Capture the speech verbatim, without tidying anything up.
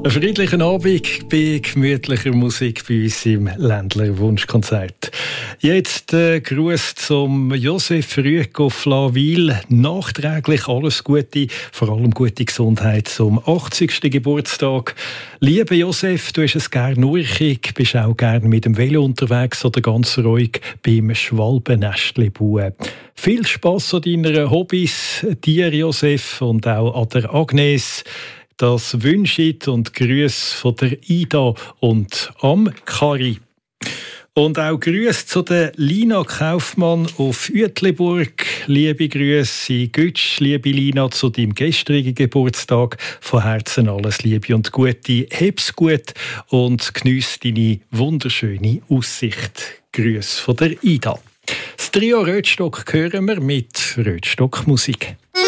Einen friedlichen Abend bei gemütlicher Musik bei uns im Ländler Wunschkonzert. Jetzt äh, Gruß zum Josef Rüegg auf Lawil. Nachträglich alles Gute, vor allem gute Gesundheit zum achtzigsten Geburtstag. Lieber Josef, du hast es gern urchig, bist auch gern mit dem Velo unterwegs oder ganz ruhig beim Schwalbennestli bauen. Viel Spass an deinen Hobbys, dir Josef und auch an der Agnes. Das wünsche ich und Grüße von der Ida und am Kari. Und auch Grüße zu der Lina Kaufmann auf Uetliburg. Liebe Grüße, Gütsch, liebe Lina, zu deinem gestrigen Geburtstag. Von Herzen alles Liebe und Gute. Hab's gut und geniesse deine wunderschöne Aussicht. Grüße von der Ida. Das Trio Rötstock hören wir mit Rötstock Musik.